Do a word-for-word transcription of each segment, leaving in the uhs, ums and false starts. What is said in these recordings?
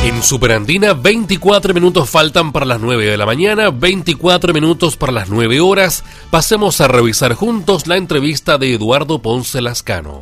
En Superandina, veinticuatro minutos faltan para las nueve de la mañana, veinticuatro minutos para las nueve horas. Pasemos a revisar juntos la entrevista de Eduardo Ponce Lascano.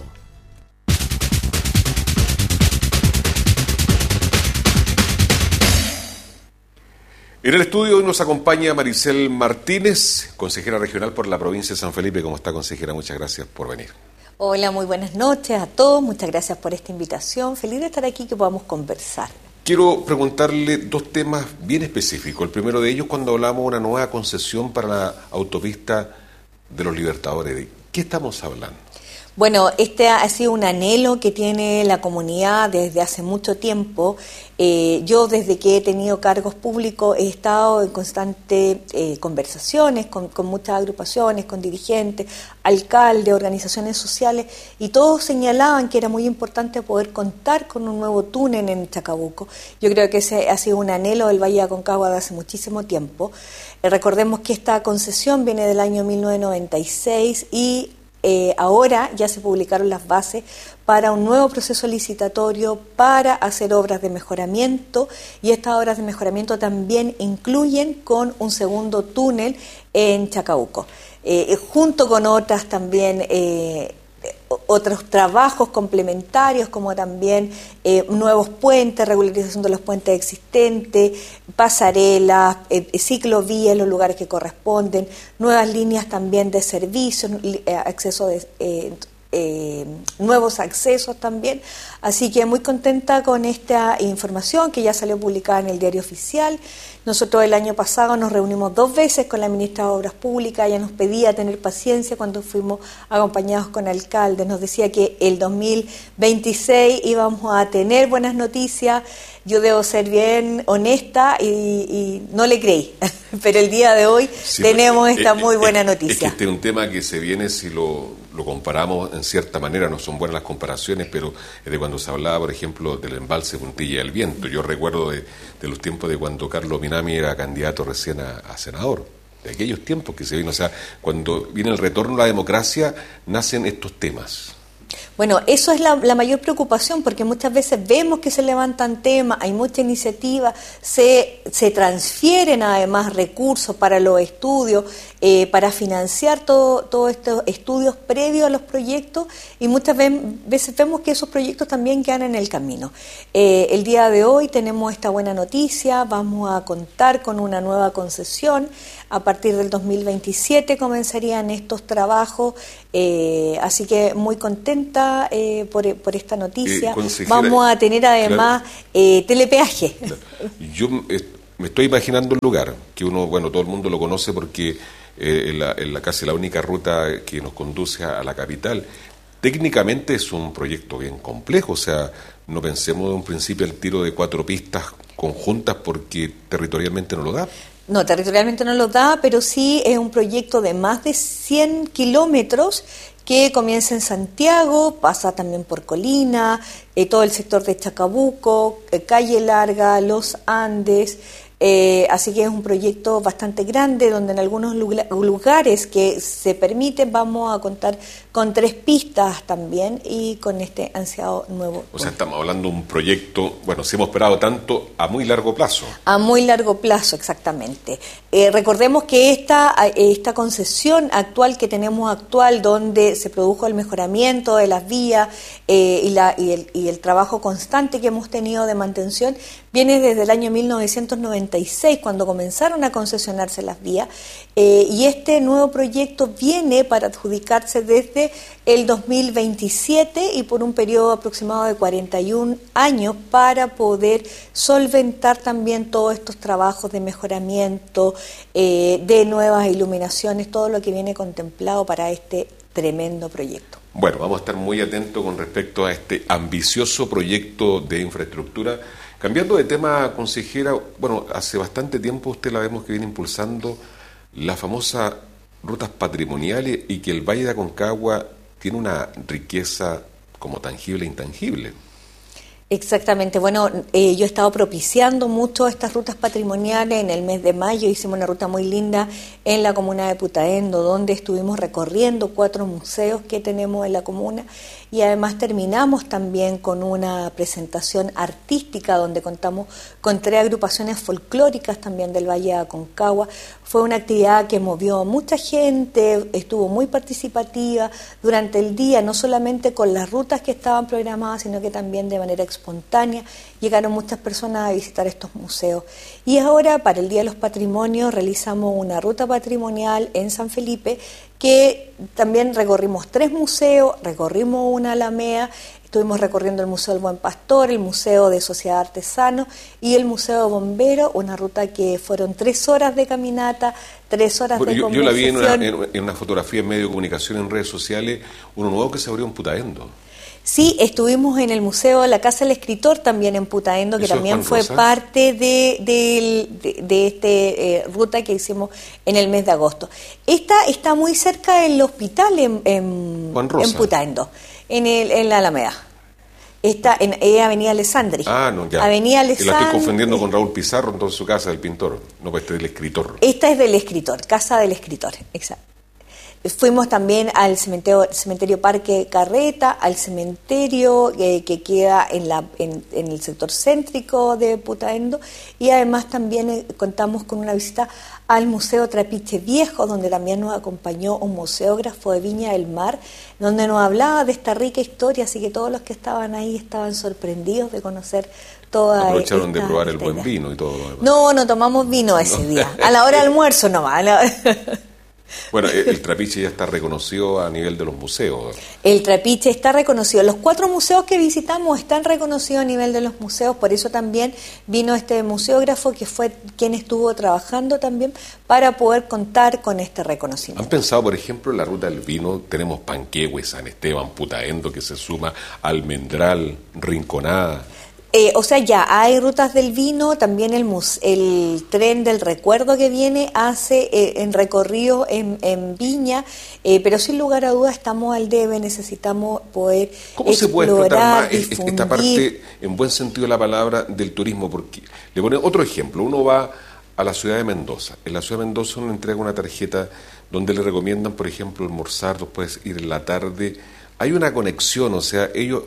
En el estudio hoy nos acompaña Maricel Martínez, consejera regional por la provincia de San Felipe. ¿Cómo está, consejera? Muchas gracias por venir. Hola, muy buenas noches a todos. Muchas gracias por esta invitación. Feliz de estar aquí, que podamos conversar. Quiero preguntarle dos temas bien específicos. El primero de ellos, cuando hablamos de una nueva concesión para la autopista de los Libertadores, ¿de qué estamos hablando? Bueno, este ha sido un anhelo que tiene la comunidad desde hace mucho tiempo. Eh, yo desde que he tenido cargos públicos he estado en constantes eh, conversaciones con, con muchas agrupaciones, con dirigentes, alcaldes, organizaciones sociales, y todos señalaban que era muy importante poder contar con un nuevo túnel en Chacabuco. Yo creo que ese ha sido un anhelo del Valle de Aconcagua de hace muchísimo tiempo. Eh, recordemos que esta concesión viene del año mil novecientos noventa y seis y Eh, ahora ya se publicaron las bases para un nuevo proceso licitatorio para hacer obras de mejoramiento, y estas obras de mejoramiento también incluyen con un segundo túnel en Chacabuco, eh, junto con otras también eh, otros trabajos complementarios, como también eh, nuevos puentes, regularización de los puentes existentes, pasarelas, eh, ciclovías en los lugares que corresponden, nuevas líneas también de servicios, eh, acceso de eh, eh, nuevos accesos también. Así que muy contenta con esta información que ya salió publicada en el Diario Oficial. Nosotros el año pasado nos reunimos dos veces con la ministra de Obras Públicas. Ella nos pedía tener paciencia cuando fuimos acompañados con alcaldes. Nos decía que el dos mil veintiséis íbamos a tener buenas noticias. Yo debo ser bien honesta y, y no le creí, pero el día de hoy sí, tenemos esta eh, muy buena eh, noticia. Es que este es un tema que se viene, si lo, lo comparamos en cierta manera, no son buenas las comparaciones, pero es de cuando se hablaba, por ejemplo, del embalse Puntilla del Viento. Yo recuerdo de, de los tiempos de cuando Carlos Minami era candidato recién a, a senador, de aquellos tiempos que se vino, o sea, cuando viene el retorno a la democracia, nacen estos temas. Bueno, eso es la, la mayor preocupación, porque muchas veces vemos que se levantan temas, hay mucha iniciativa, se, se transfieren además recursos para los estudios, eh, para financiar todos todo estos estudios previos a los proyectos, y muchas veces vemos que esos proyectos también quedan en el camino. Eh, el día de hoy tenemos esta buena noticia, vamos a contar con una nueva concesión. A partir del dos mil veintisiete comenzarían estos trabajos, eh, así que muy contenta eh, por, por esta noticia. Eh, Vamos a tener además claro, eh, telepeaje. Claro. Yo eh, me estoy imaginando un lugar que uno, bueno, todo el mundo lo conoce porque eh, en la, en la casi la única ruta que nos conduce a, a la capital. Técnicamente es un proyecto bien complejo, o sea, no pensemos de un principio el tiro de cuatro pistas conjuntas porque territorialmente no lo da. No, territorialmente no lo da, pero sí es un proyecto de más de cien kilómetros que comienza en Santiago, pasa también por Colina, eh, todo el sector de Chacabuco, eh, Calle Larga, Los Andes. Eh, así que es un proyecto bastante grande, donde en algunos lugares que se permiten vamos a contar con tres pistas también y con este ansiado nuevo. O sea, estamos hablando de un proyecto, bueno, si hemos esperado tanto, a muy largo plazo. A muy largo plazo, exactamente. Eh, recordemos que esta, esta concesión actual que tenemos actual, donde se produjo el mejoramiento de las vías eh, y, la, y, el, y el trabajo constante que hemos tenido de mantención, viene desde el año mil novecientos noventa y seis, cuando comenzaron a concesionarse las vías, eh, y este nuevo proyecto viene para adjudicarse desde el dos mil veintisiete y por un periodo aproximado de cuarenta y un años para poder solventar también todos estos trabajos de mejoramiento, eh, de nuevas iluminaciones, todo lo que viene contemplado para este tremendo proyecto. Bueno, vamos a estar muy atentos con respecto a este ambicioso proyecto de infraestructura. Cambiando de tema, consejera, bueno, hace bastante tiempo usted la vemos que viene impulsando las famosas rutas patrimoniales y que el Valle de Aconcagua tiene una riqueza como tangible e intangible. Exactamente, bueno, eh, yo he estado propiciando mucho estas rutas patrimoniales. En el mes de mayo hicimos una ruta muy linda en la comuna de Putaendo, donde estuvimos recorriendo cuatro museos que tenemos en la comuna, y además terminamos también con una presentación artística donde contamos con tres agrupaciones folclóricas también del Valle de Aconcagua. Fue una actividad que movió mucha gente, estuvo muy participativa durante el día, no solamente con las rutas que estaban programadas, sino que también de manera espontánea. Llegaron muchas personas a visitar estos museos. Y ahora, para el Día de los Patrimonios, realizamos una ruta patrimonial en San Felipe, que también recorrimos tres museos, recorrimos una alameda, estuvimos recorriendo el Museo del Buen Pastor, el Museo de Sociedad Artesano y el Museo de Bomberos, una ruta que fueron tres horas de caminata, tres horas bueno, de yo, conversación. Yo la vi en una, en una fotografía en medio de comunicación, en redes sociales, uno nuevo que se abrió en Putaendo. Sí, estuvimos en el Museo La Casa del Escritor también en Putaendo, que también fue Rosa? parte de, de, de, de esta eh, ruta que hicimos en el mes de agosto. Esta está muy cerca del hospital en, en, en Putaendo, en, el, en la Alameda. Está en eh, Avenida Alessandri. Ah, no, ya. Avenida Alessandri. Y la estoy confundiendo con Raúl Pizarro, entonces su casa del pintor. No, pues este es del escritor. Esta es del escritor, Casa del Escritor, exacto. Fuimos también al cementerio, cementerio Parque Carreta, al cementerio eh, que queda en, la, en, en el sector céntrico de Putaendo, y además también eh, contamos con una visita al Museo Trapiche Viejo, donde también nos acompañó un museógrafo de Viña del Mar, donde nos hablaba de esta rica historia, así que todos los que estaban ahí estaban sorprendidos de conocer toda Aprovecharon esta, de probar el esta buen idea. vino y todo lo demás. No, no tomamos vino ese no. día, a la hora del almuerzo nomás. Bueno, el Trapiche ya está reconocido a nivel de los museos. El Trapiche está reconocido. Los cuatro museos que visitamos están reconocidos a nivel de los museos, por eso también vino este museógrafo que fue quien estuvo trabajando también para poder contar con este reconocimiento. ¿Han pensado, por ejemplo, en la ruta del vino? Tenemos Panquehue, San Esteban, Putaendo, que se suma Almendral, Rinconada. Eh, o sea, ya hay rutas del vino, también el, mus, el tren del recuerdo que viene hace eh, en recorrido en, en Viña, eh, pero sin lugar a dudas estamos al debe, necesitamos poder ¿Cómo explorar, se puede explotar más difundir esta parte, en buen sentido de la palabra, del turismo? Porque le pone otro ejemplo, uno va a la ciudad de Mendoza, en la ciudad de Mendoza uno entrega una tarjeta donde le recomiendan, por ejemplo, almorzar, después ir en la tarde, hay una conexión, o sea, ellos...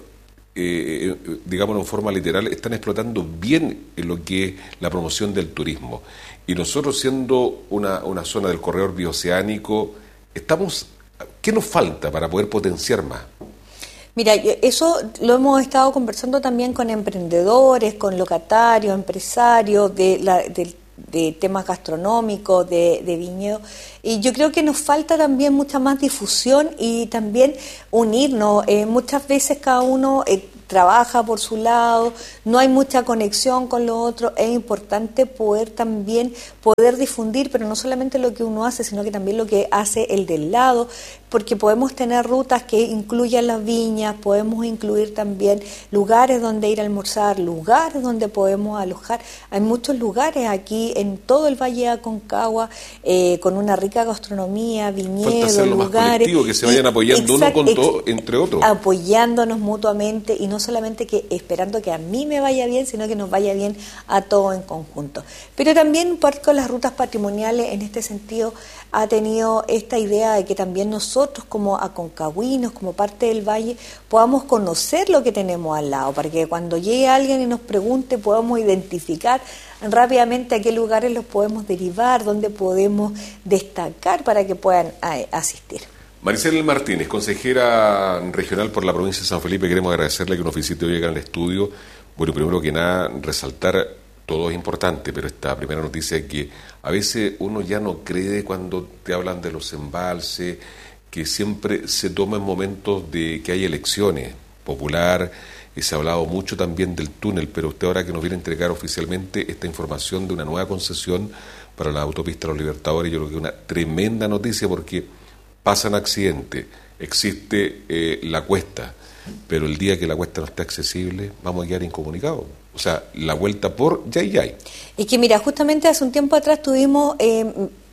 Eh, digamos en forma literal, están explotando bien en lo que es la promoción del turismo. Y nosotros, siendo una, una zona del corredor bioceánico, estamos, ¿qué nos falta para poder potenciar más? Mira, eso lo hemos estado conversando también con emprendedores, con locatarios, empresarios de la, del de temas gastronómicos, de, de viñedo, y yo creo que nos falta también mucha más difusión y también unirnos. Eh, muchas veces cada uno eh, trabaja por su lado, no hay mucha conexión con lo otro. Es importante poder también poder difundir, pero no solamente lo que uno hace, sino que también lo que hace el del lado, porque podemos tener rutas que incluyan las viñas, podemos incluir también lugares donde ir a almorzar, lugares donde podemos alojar. Hay muchos lugares aquí en todo el Valle de Aconcagua eh, con una rica gastronomía, viñedos, lugares. Más que se vayan apoyando exacto, uno con todo, entre otros. Apoyándonos mutuamente y no solamente que esperando que a mí me vaya bien, sino que nos vaya bien a todos en conjunto. Pero también por con las rutas patrimoniales, en este sentido, ha tenido esta idea de que también nosotros como aconcagüinos, como parte del valle, podamos conocer lo que tenemos al lado, para que cuando llegue alguien y nos pregunte podamos identificar rápidamente a qué lugares los podemos derivar, dónde podemos destacar para que puedan asistir. Maricel Martínez, consejera regional por la provincia de San Felipe, queremos agradecerle que nos visite hoy acá en el estudio. Bueno, primero que nada, resaltar, todo es importante, pero esta primera noticia es que a veces uno ya no cree cuando te hablan de los embalses, que siempre se toma en momentos de que hay elecciones popular, y se ha hablado mucho también del túnel, pero usted ahora que nos viene a entregar oficialmente esta información de una nueva concesión para la autopista de los Libertadores, yo creo que es una tremenda noticia porque pasan accidentes, existe eh, la cuesta, pero el día que la cuesta no esté accesible vamos a quedar incomunicados. O sea, la vuelta por Yay Yay. Es que mira, justamente hace un tiempo atrás tuvimos eh,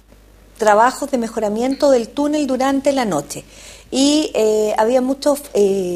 trabajos de mejoramiento del túnel durante la noche y eh, había muchos eh,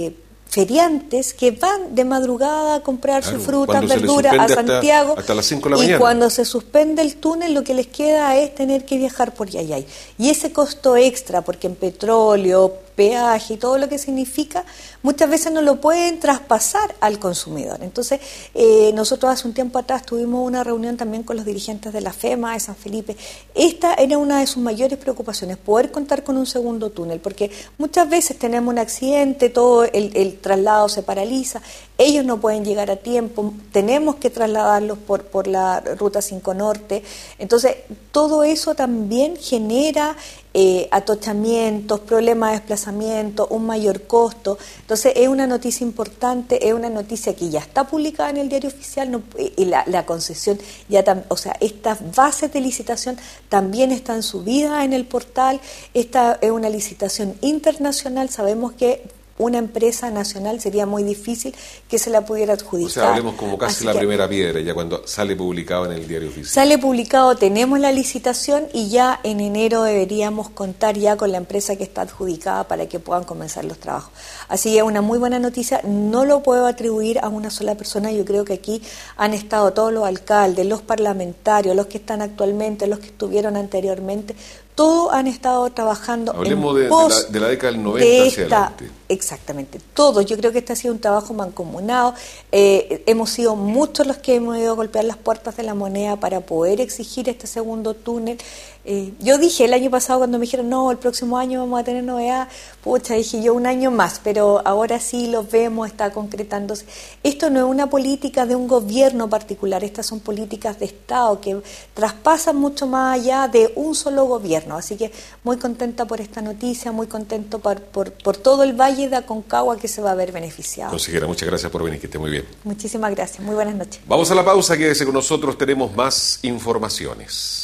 feriantes que van de madrugada a comprar Claro, sus frutas, cuando se les verduras a suspende Santiago, hasta, hasta las cinco de la y mañana. cuando se suspende el túnel lo que les queda es tener que viajar por Yayay. Y ese costo extra, porque en petróleo, peaje y todo lo que significa, muchas veces no lo pueden traspasar al consumidor. Entonces, eh, nosotros hace un tiempo atrás tuvimos una reunión también con los dirigentes de la FEMA de San Felipe. Esta era una de sus mayores preocupaciones, poder contar con un segundo túnel, porque muchas veces tenemos un accidente, todo el, el traslado se paraliza, ellos no pueden llegar a tiempo, tenemos que trasladarlos por, por la ruta cinco Norte. Entonces, todo eso también genera eh, atochamientos, problemas de desplazamiento, un mayor costo. Entonces, es una noticia importante, es una noticia que ya está publicada en el Diario Oficial, no, y la, la concesión, ya tam, o sea, estas bases de licitación también están subidas en el portal. Esta es una licitación internacional, sabemos que una empresa nacional sería muy difícil que se la pudiera adjudicar. O sea, hablemos como casi Así la que primera piedra, ya cuando sale publicado en el Diario Oficial. Sale publicado, tenemos la licitación y ya en enero deberíamos contar ya con la empresa que está adjudicada para que puedan comenzar los trabajos. Así que es una muy buena noticia, no lo puedo atribuir a una sola persona, yo creo que aquí han estado todos los alcaldes, los parlamentarios, los que están actualmente, los que estuvieron anteriormente, todos han estado trabajando Hablemos en de, pos de, la, de la década del noventa de hacia esta, adelante. Exactamente, todos. Yo creo que este ha sido un trabajo mancomunado. Eh, hemos sido muchos los que hemos ido a golpear las puertas de la Moneda para poder exigir este segundo túnel. Eh, yo dije el año pasado cuando me dijeron, no, el próximo año vamos a tener novedad, pucha, dije yo un año más, pero ahora sí los vemos, está concretándose. Esto no es una política de un gobierno particular, estas son políticas de Estado que traspasan mucho más allá de un solo gobierno. Así que muy contenta por esta noticia, muy contento por, por, por todo el Valle de Aconcagua que se va a ver beneficiado. Consejera, muchas gracias por venir, que esté muy bien. Muchísimas gracias, muy buenas noches. Vamos a la pausa, quédese con nosotros, tenemos más informaciones.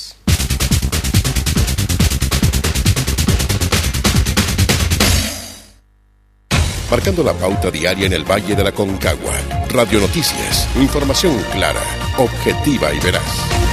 Marcando la pauta diaria en el Valle de la Aconcagua. Radio Noticias, información clara, objetiva y veraz.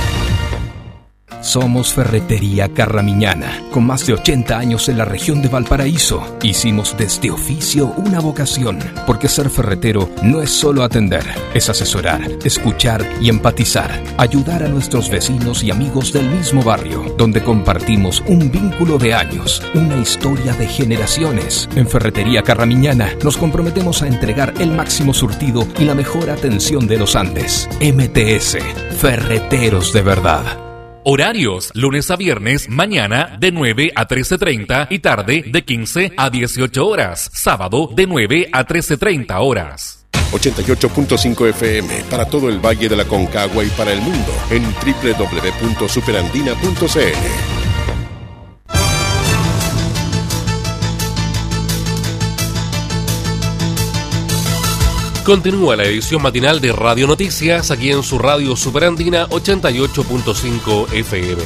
Somos Ferretería Carramiñana, con más de ochenta años en la región de Valparaíso. Hicimos de este oficio una vocación, porque ser ferretero no es solo atender, es asesorar, escuchar y empatizar, ayudar a nuestros vecinos y amigos del mismo barrio, donde compartimos un vínculo de años, una historia de generaciones. En Ferretería Carramiñana nos comprometemos a entregar el máximo surtido y la mejor atención de los Andes. M T S, Ferreteros de verdad. Horarios, lunes a viernes, mañana de nueve a trece treinta y tarde de quince a dieciocho horas. Sábado de nueve a trece treinta horas. ochenta y ocho punto cinco F M para todo el Valle de la Aconcagua y para el mundo en doble u doble u doble u punto superandina punto c l. Continúa la edición matinal de Radio Noticias aquí en su radio Superandina ochenta y ocho punto cinco F M.